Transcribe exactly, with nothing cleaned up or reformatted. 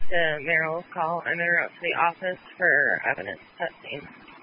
to Meryl's call, and they're out to the office for evidence testing.